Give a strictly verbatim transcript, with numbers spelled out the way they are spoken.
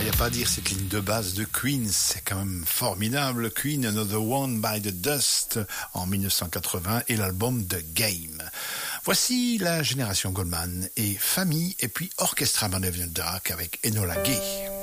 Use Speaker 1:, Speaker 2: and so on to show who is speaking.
Speaker 1: il n'y a pas à dire, cette ligne de base de Queen, c'est quand même formidable. Queen, Another One by the Dust en dix-neuf cent quatre-vingts et l'album The Game. Voici la génération Goldman et Famille et puis Orchestra Man of the Dark avec Enola Gay.